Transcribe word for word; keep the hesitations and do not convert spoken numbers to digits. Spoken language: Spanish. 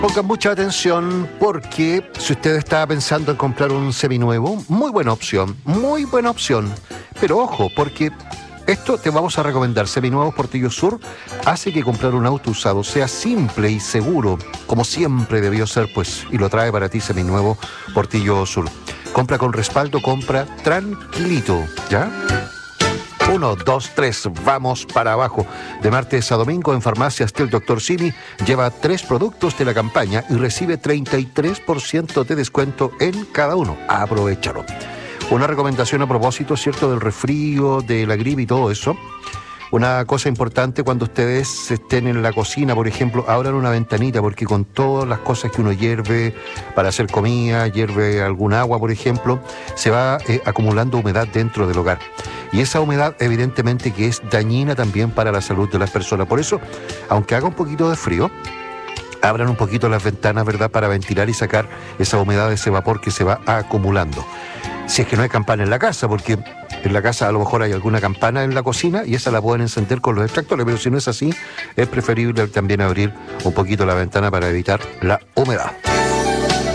Pongan mucha atención porque si usted estaba pensando en comprar un seminuevo, muy buena opción, muy buena opción. Pero ojo, porque esto te vamos a recomendar. Seminuevos Portillo Sur hace que comprar un auto usado sea simple y seguro, como siempre debió ser, pues, y lo trae para ti Seminuevo Portillo Sur. Compra con respaldo, compra tranquilito, ¿ya? Uno, dos, tres, vamos para abajo. De martes a domingo en Farmacias del doctor Simi lleva tres productos de la campaña y recibe treinta y tres por ciento de descuento en cada uno. Aprovéchalo. Una recomendación a propósito, ¿cierto?, del resfrío, de la gripe y todo eso. Una cosa importante cuando ustedes estén en la cocina, por ejemplo, abran una ventanita porque con todas las cosas que uno hierve para hacer comida, hierve algún agua, por ejemplo, se va eh, acumulando humedad dentro del hogar. Y esa humedad evidentemente que es dañina también para la salud de las personas. Por eso, aunque haga un poquito de frío, abran un poquito las ventanas, ¿verdad?, para ventilar y sacar esa humedad, ese vapor que se va acumulando. Si es que no hay campana en la casa, porque en la casa a lo mejor hay alguna campana en la cocina y esa la pueden encender con los extractores, pero si no es así, es preferible también abrir un poquito la ventana para evitar la humedad.